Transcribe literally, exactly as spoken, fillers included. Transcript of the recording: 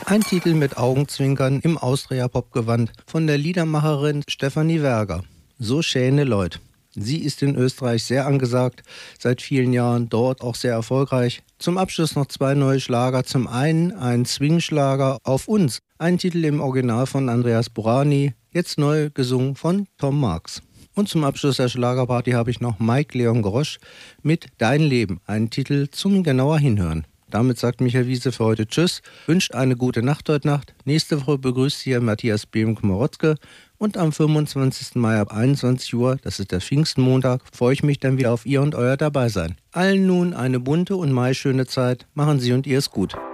Ein Titel mit Augenzwinkern im Austria-Pop-Gewand von der Liedermacherin Stefanie Werger. So schöne Leut. Sie ist in Österreich sehr angesagt, seit vielen Jahren dort auch sehr erfolgreich. Zum Abschluss noch zwei neue Schlager. Zum einen ein Swing-Schlager Auf uns, ein Titel im Original von Andreas Burani, jetzt neu gesungen von Tom Marx. Und zum Abschluss der Schlagerparty habe ich noch Mike Leon Grosch mit Dein Leben, einen Titel zum genauer Hinhören. Damit sagt Michael Wiese für heute Tschüss, wünscht eine gute Nacht heute Nacht. Nächste Woche begrüßt hier Matthias Behm-Komorotzke und am fünfundzwanzigsten Mai ab einundzwanzig Uhr, das ist der Pfingstmontag, freue ich mich dann wieder auf ihr und euer Dabeisein. Allen nun eine bunte und maischöne Zeit. Machen Sie und ihr es gut.